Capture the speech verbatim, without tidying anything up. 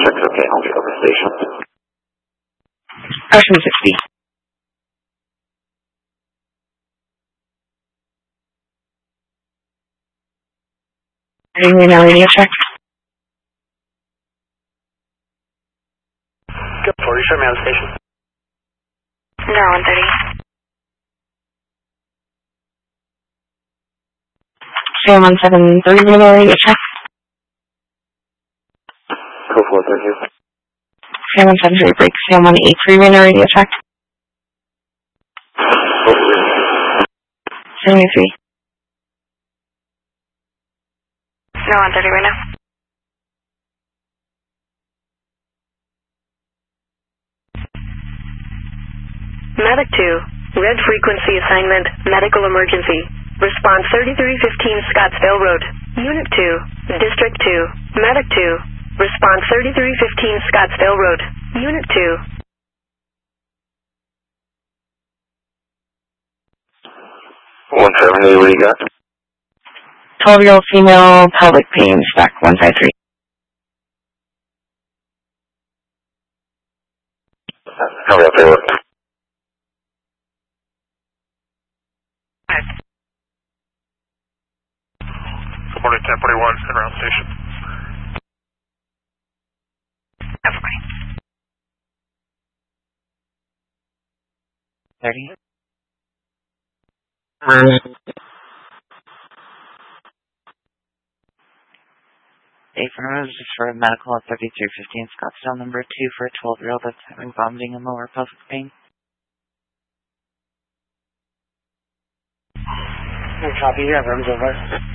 check is okay. I'll be over station. Ocean sixty. Any now radio check? Go for you. Show me on the station. No, one thirty. Sam one seven three radar radio check. Go four thirty. Sam one seven three break. Sam one eight three radar radio check. seventy-three. No, one thirty right now. Medic two, red frequency assignment, medical emergency. Response thirty-three fifteen Scottsdale Road. Unit two, District two, Medic two. Response thirty-three fifteen Scottsdale Road. Unit two. one seventy, what do you got? twelve-year-old female, pelvic pain, stack one five three. Hurry up, Taylor. Good morning, ten forty-one, and around station. thirty. Um, Dave Rose is for a medical at thirty-three fifteen Scottsdale number two for a twelve-year-old that's having vomiting and lower pelvic pain. Copy, you have rooms over.